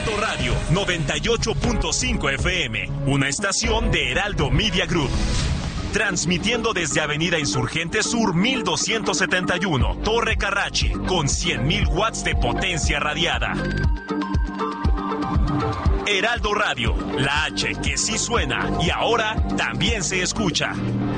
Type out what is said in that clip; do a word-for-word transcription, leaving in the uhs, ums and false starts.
Heraldo Radio noventa y ocho punto cinco F M, una estación de Heraldo Media Group. Transmitiendo desde Avenida Insurgente Sur mil doscientos setenta y uno, Torre Carrachi, con cien mil watts de potencia radiada. Heraldo Radio, la H que sí suena y ahora también se escucha.